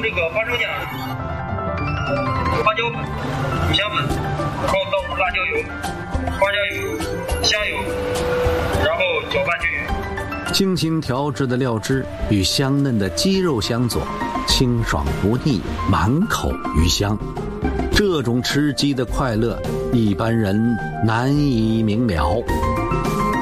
这个花生酱、花椒粉、五香粉，然后倒入辣椒油、花椒油、虾油，然后搅拌均匀。 精心调制的料汁与香嫩的鸡肉相佐，清爽不腻，满口余香。这种吃鸡的快乐，一般人难以明了。